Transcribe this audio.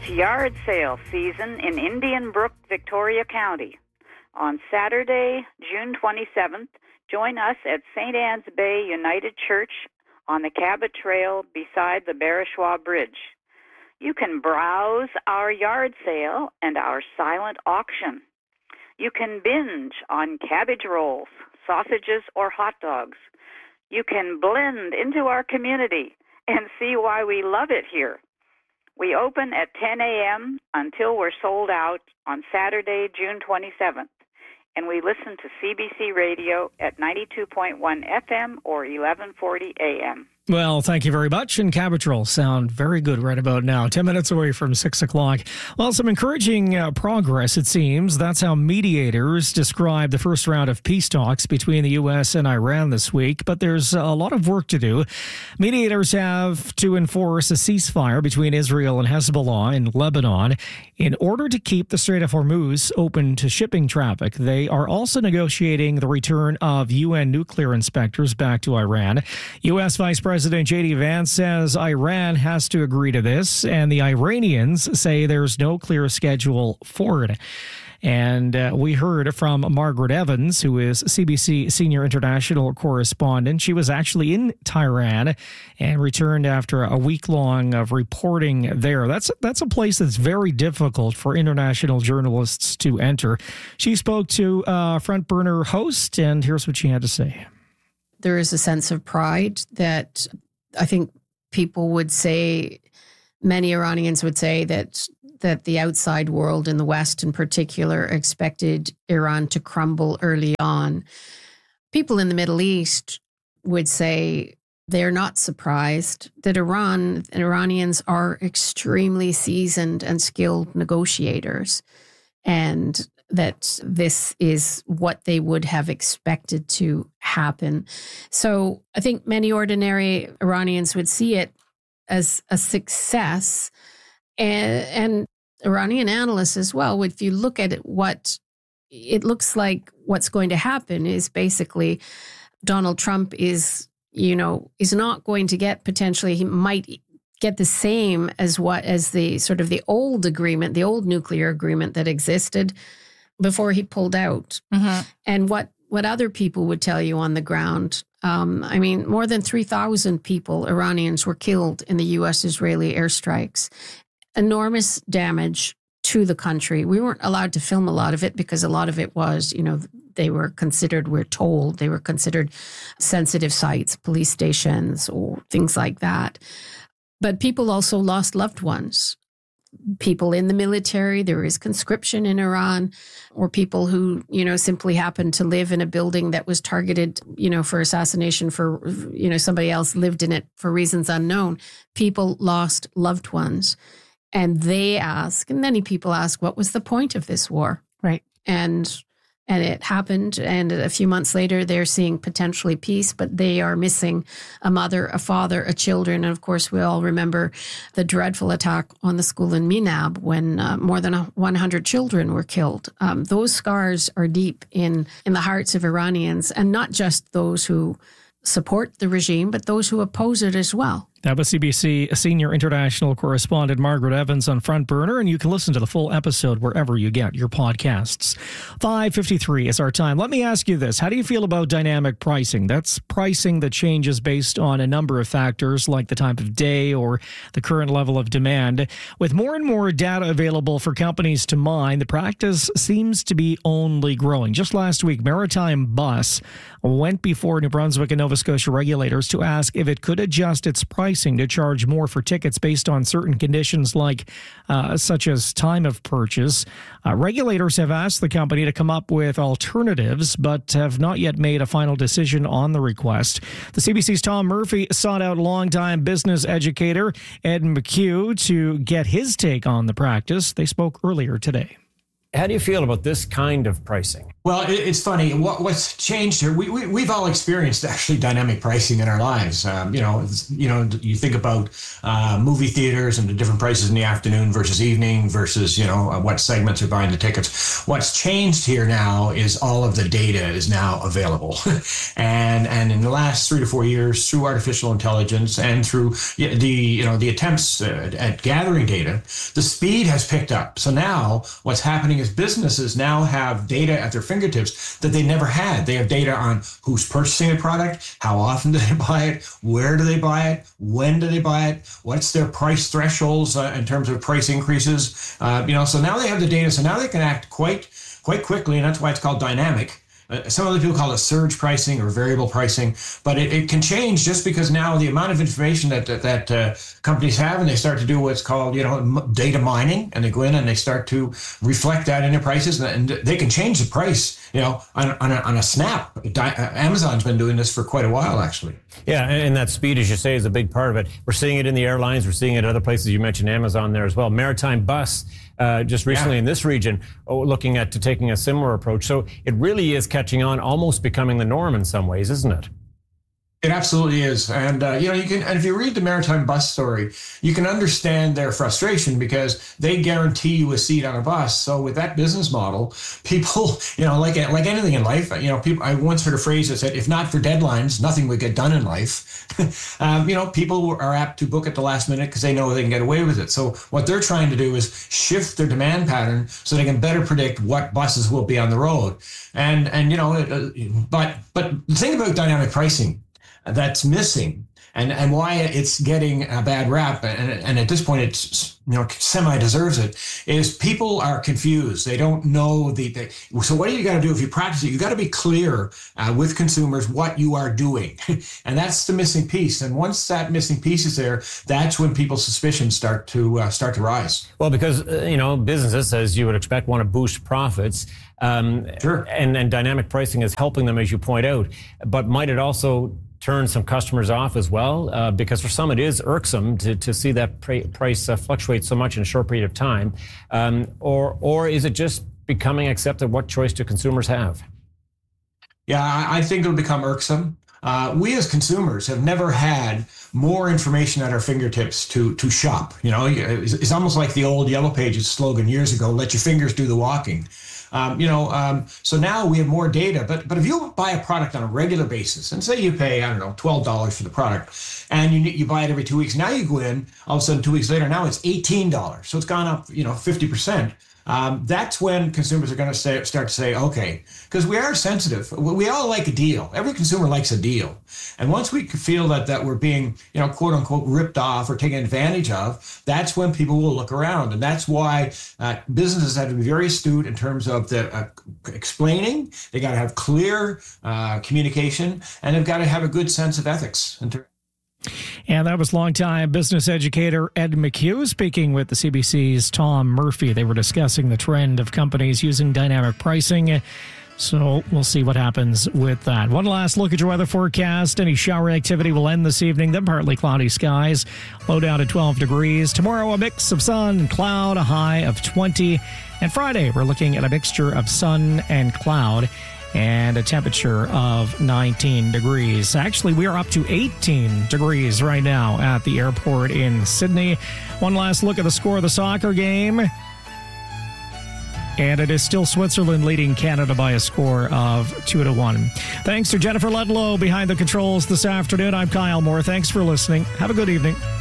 It's yard sale season in Indian Brook, Victoria County. On Saturday, June 27th, join us at St. Anne's Bay United Church on the Cabot Trail beside the Barishwa Bridge. You can browse our yard sale and our silent auction. You can binge on cabbage rolls, sausages, or hot dogs. You can blend into our community and see why we love it here. We open at 10 a.m. until we're sold out on Saturday, June 27th. And we listen to CBC Radio at 92.1 FM or 1140 AM. Well, thank you very much. And cabbage rolls sound very good right about now. 10 minutes away from 6 o'clock. Well, some encouraging progress, it seems. That's how mediators describe the first round of peace talks between the U.S. and Iran this week. But there's a lot of work to do. Mediators have to enforce a ceasefire between Israel and Hezbollah in Lebanon in order to keep the Strait of Hormuz open to shipping traffic. They are also negotiating the return of UN nuclear inspectors back to Iran. U.S. Vice President J.D. Vance says Iran has to agree to this, and the Iranians say there's no clear schedule for it. And we heard from Margaret Evans, who is CBC Senior International Correspondent. She was actually in Tehran and returned after a week-long of reporting there. That's a place that's very difficult for international journalists to enter. She spoke to Front Burner host, and here's what she had to say. There is a sense of pride that I think people would say, many Iranians would say that the outside world in the West in particular expected Iran to crumble early on. People in the Middle East would say they're not surprised that Iranians are extremely seasoned and skilled negotiators, and that this is what they would have expected to happen. So I think many ordinary Iranians would see it as a success, and Iranian analysts as well. If you look at it, what it looks like what's going to happen is basically Donald Trump is not going to get, potentially, he might get the same as the sort of the old agreement, the old nuclear agreement that existed before he pulled out. Mm-hmm. And what other people would tell you on the ground. More than 3,000 people, Iranians, were killed in the U.S.-Israeli airstrikes. Enormous damage to the country. We weren't allowed to film a lot of it because a lot of it was, they were considered, we're told, they were considered sensitive sites, police stations or things like that. But people also lost loved ones. People in the military, there is conscription in Iran, or people who, simply happened to live in a building that was targeted, for assassination, for, somebody else lived in it for reasons unknown. People lost loved ones. And they ask, and many people ask, what was the point of this war? Right. And it happened, and a few months later, they're seeing potentially peace, but they are missing a mother, a father, a children. And of course, we all remember the dreadful attack on the school in Minab when more than 100 children were killed. Those scars are deep in the hearts of Iranians, and not just those who support the regime, but those who oppose it as well. That was CBC Senior International Correspondent Margaret Evans on Front Burner, and you can listen to the full episode wherever you get your podcasts. 5:53 is our time. Let me ask you this. How do you feel about dynamic pricing? That's pricing that changes based on a number of factors like the time of day or the current level of demand. With more and more data available for companies to mine, the practice seems to be only growing. Just last week, Maritime Bus went before New Brunswick and Nova Scotia regulators to ask if it could adjust its pricing to charge more for tickets based on certain conditions like such as time of purchase. Regulators have asked the company to come up with alternatives, but have not yet made a final decision on the request. The CBC's Tom Murphy sought out longtime business educator Ed McHugh to get his take on the practice. They spoke earlier today. How do you feel about this kind of pricing? Well, it's funny. What's changed here? We've all experienced actually dynamic pricing in our lives. You think about movie theaters and the different prices in the afternoon versus evening versus what segments are buying the tickets. What's changed here now is all of the data is now available, and in the last 3 to 4 years, through artificial intelligence and through the attempts at gathering data, the speed has picked up. So now what's happening is businesses now have data at their fingertips that they never had. They have data on who's purchasing a product, how often do they buy it, where do they buy it, when do they buy it, what's their price thresholds in terms of price increases. So now they have the data, so now they can act quite quickly, and that's why it's called dynamic. Some other people call it surge pricing or variable pricing, but it can change just because now the amount of information that companies have, and they start to do what's called data mining, and they go in and they start to reflect that in their prices, and they can change the price on a snap. Amazon's been doing this for quite a while, actually. Yeah, and that speed, as you say, is a big part of it. We're seeing it in the airlines. We're seeing it at other places. You mentioned Amazon there as well. Maritime Bus, just recently in this region, looking at taking a similar approach. So it really is catching on, almost becoming the norm in some ways, isn't it? It absolutely is. And, you can, and if you read the Maritime Bus story, you can understand their frustration because they guarantee you a seat on a bus. So with that business model, people, like anything in life, people, I once heard a phrase that said, if not for deadlines, nothing would get done in life. People are apt to book at the last minute because they know they can get away with it. So what they're trying to do is shift their demand pattern so they can better predict what buses will be on the road. But the thing about dynamic pricing that's missing, and why it's getting a bad rap, and at this point it's semi deserves it, is people are confused. They don't know so what do you got to do if you practice it? You got to be clear with consumers what you are doing, and that's the missing piece. And once that missing piece is there, that's when people's suspicions start to rise. Well, because businesses, as you would expect, want to boost profits. Sure. And dynamic pricing is helping them, as you point out. But might it also turn some customers off as well? Because for some it is irksome to see that price fluctuate so much in a short period of time. Or is it just becoming accepted? What choice do consumers have? Yeah, I think it'll become irksome. We as consumers have never had more information at our fingertips to shop. It's almost like the old Yellow Pages slogan years ago, let your fingers do the walking. So now we have more data, but if you buy a product on a regular basis, and say you pay, $12 for the product, and you buy it every 2 weeks, now you go in, all of a sudden 2 weeks later, now it's $18. So it's gone up, 50%. That's when consumers are going to start to say, okay, because we are sensitive. We all like a deal. Every consumer likes a deal. And once we feel that we're being, quote unquote, ripped off or taken advantage of, that's when people will look around. And that's why businesses have to be very astute in terms of the explaining. They got to have clear communication, and they've got to have a good sense of ethics. And that was longtime business educator Ed McHugh speaking with the CBC's Tom Murphy. They were discussing the trend of companies using dynamic pricing. So we'll see what happens with that. One last look at your weather forecast. Any shower activity will end this evening, then partly cloudy skies. Low down to 12 degrees. Tomorrow, a mix of sun and cloud, a high of 20. And Friday, we're looking at a mixture of sun and cloud, and a temperature of 19 degrees. Actually, we are up to 18 degrees right now at the airport in Sydney. One last look at the score of the soccer game. And it is still Switzerland leading Canada by a score of 2-1. Thanks to Jennifer Ludlow behind the controls this afternoon. I'm Kyle Moore. Thanks for listening. Have a good evening.